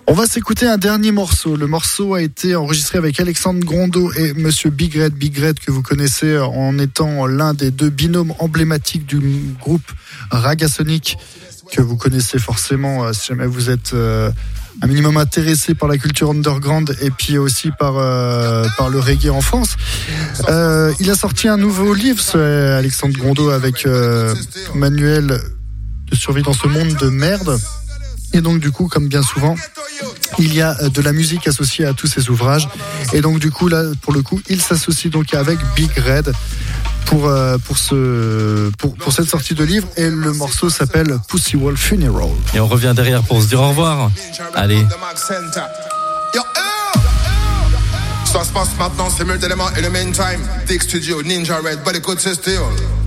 On va s'écouter un dernier morceau. Le morceau a été enregistré avec Alexandre Grondeau et Monsieur Big Red. Big Red que vous connaissez en étant l'un des deux binômes emblématiques du groupe Ragasonic, que vous connaissez forcément si jamais vous êtes un minimum intéressé par la culture underground et puis aussi par le reggae en France. Il a sorti un nouveau livre, Alexandre Grondeau, avec manuel de survie dans ce monde de merde. Et donc du coup, comme bien souvent, il y a de la musique associée à tous ces ouvrages. Et donc du coup, là, pour le coup, il s'associe donc avec Big Red pour cette sortie de livre. Et le morceau s'appelle Pussy Wall Funeral. Et on revient derrière pour se dire au revoir. Allez. Ça se passe maintenant simultanément et le meantime, Dick Studio, Ninja Red, Body Code System.